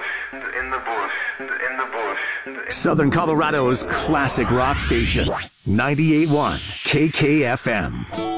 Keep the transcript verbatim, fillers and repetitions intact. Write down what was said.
bush, in the bush, in the bush. Southern Colorado's classic rock station, ninety-eight point one K K F M.